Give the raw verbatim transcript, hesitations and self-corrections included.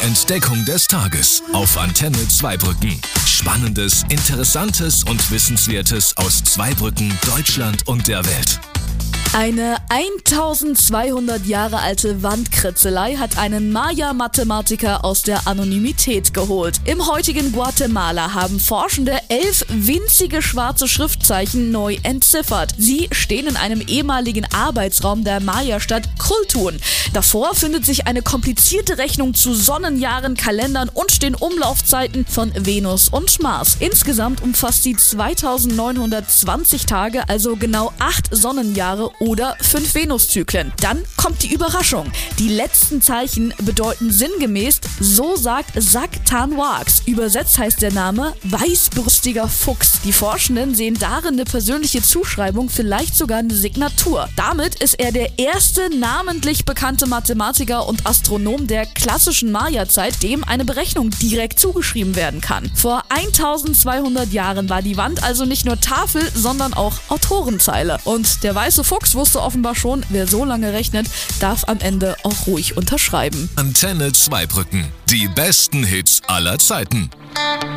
Entdeckung des Tages auf Antenne Zweibrücken. Spannendes, Interessantes und Wissenswertes aus Zweibrücken, Deutschland und der Welt. Eine eintausendzweihundert Jahre alte Wandkritzelei hat einen Maya-Mathematiker aus der Anonymität geholt. Im heutigen Guatemala haben Forschende elf winzige schwarze Schriftzeichen neu entziffert. Sie stehen in einem ehemaligen Arbeitsraum der Maya-Stadt Cultun. Davor findet sich eine komplizierte Rechnung zu Sonnenjahren, Kalendern und den Umlaufzeiten von Venus und Mars. Insgesamt umfasst sie zweitausendneunhundertzwanzig Tage, also genau acht Sonnenjahre oder fünf Venuszyklen. Dann kommt die Überraschung. Die letzten Zeichen bedeuten sinngemäß, so sagt Saktan Wax. Übersetzt heißt der Name weißbrüstiger Fuchs. Die Forschenden sehen darin eine persönliche Zuschreibung, vielleicht sogar eine Signatur. Damit ist er der erste namentlich bekannte Mathematiker und Astronom der klassischen Maya-Zeit, dem eine Berechnung direkt zugeschrieben werden kann. Vor eintausendzweihundert Jahren war die Wand also nicht nur Tafel, sondern auch Autorenzeile. Und der weiße Fuchs wusste offenbar schon, wer so lange rechnet, darf am Ende auch ruhig unterschreiben. Antenne Zweibrücken. Die besten Hits aller Zeiten.